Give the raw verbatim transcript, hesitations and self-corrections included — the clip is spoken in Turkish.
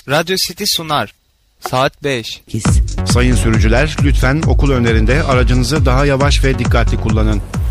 Radyo City sunar. Saat beş. Sayın sürücüler, lütfen okul önlerinde aracınızı daha yavaş ve dikkatli kullanın.